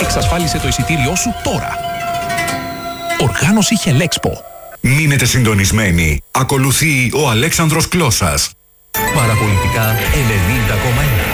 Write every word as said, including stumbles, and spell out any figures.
Εξασφάλισε το εισιτήριό σου τώρα. Οργάνωση Χελέξπο. Μείνετε συντονισμένοι. Ακολουθεί ο Αλέξανδρος Κλώσας. Παραπολιτικά ενενήντα κόμμα ένα.